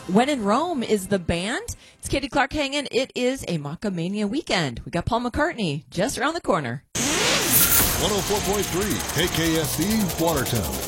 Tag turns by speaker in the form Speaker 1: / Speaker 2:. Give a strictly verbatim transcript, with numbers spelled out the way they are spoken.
Speaker 1: When in Rome is the band. It's Katie Clark hanging. It is a Macamania weekend. We got Paul McCartney just around the corner.
Speaker 2: one oh four point three K K S E Watertown.